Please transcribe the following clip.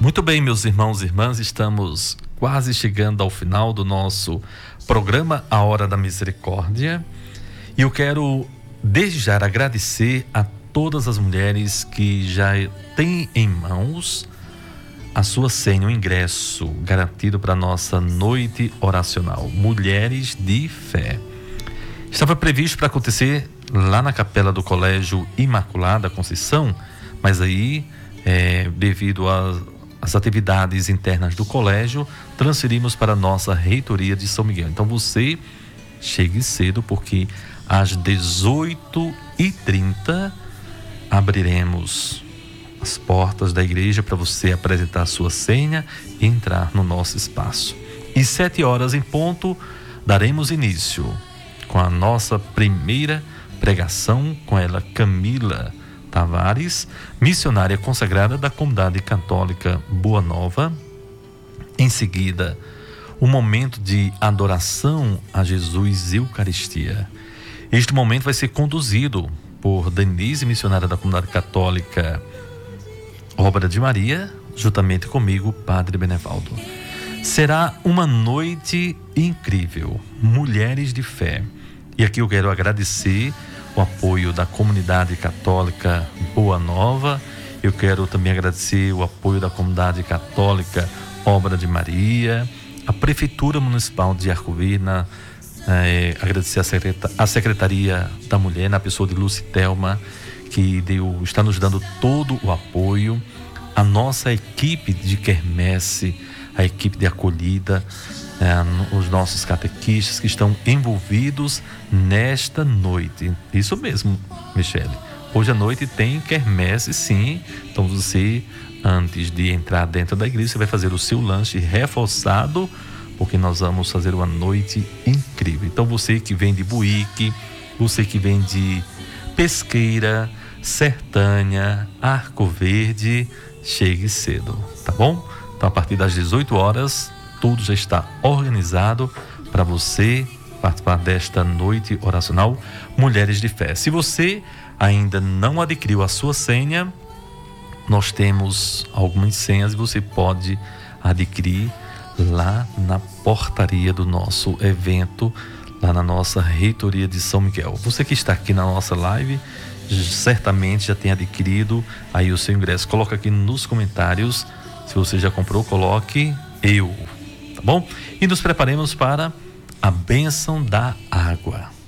Muito bem, meus irmãos e irmãs, estamos quase chegando ao final do nosso programa A Hora da Misericórdia. E eu quero, desde já, agradecer a todas as mulheres que já têm em mãos a sua senha, o ingresso garantido para a nossa noite oracional. Mulheres de Fé. Estava previsto para acontecer lá na capela do Colégio Imaculada Conceição, mas aí, devido às atividades internas do colégio, transferimos para a nossa reitoria de São Miguel. Então você chegue cedo, porque às 18h30 abriremos as portas da igreja para você apresentar a sua senha e entrar no nosso espaço. E 7h em ponto, daremos início com a nossa primeira pregação, com ela, Camila Tavares, missionária consagrada da comunidade católica Boa Nova. Em seguida, o momento de adoração a Jesus e Eucaristia. Este momento vai ser conduzido por Denise, missionária da comunidade católica Obra de Maria, juntamente comigo, Padre Benevaldo. Será uma noite incrível, Mulheres de Fé. E aqui eu quero agradecer o apoio da comunidade católica Boa Nova. Eu quero também agradecer o apoio da comunidade católica Obra de Maria, a Prefeitura Municipal de Arco-Verde, agradecer a Secretaria da Mulher, na pessoa de Lucitelma, que está nos dando todo o apoio, a nossa equipe de quermesse, a equipe de acolhida, os nossos catequistas que estão envolvidos nesta noite. Isso mesmo, Michele. Hoje à noite tem quermesse, sim. Então você, antes de entrar dentro da igreja, você vai fazer o seu lanche reforçado, porque nós vamos fazer uma noite incrível. Então você que vem de Buíque, você que vem de Pesqueira, Sertânia, Arco Verde, chegue cedo, tá bom? Então a partir das 18h, tudo já está organizado para você participar desta noite oracional Mulheres de Fé. Se você ainda não adquiriu a sua senha, nós temos algumas senhas e você pode adquirir lá na portaria do nosso evento, lá na nossa reitoria de São Miguel. Você que está aqui na nossa live, certamente já tem adquirido aí o seu ingresso. Coloca aqui nos comentários se você já comprou, coloque eu, tá bom? E nos preparemos para a bênção da água.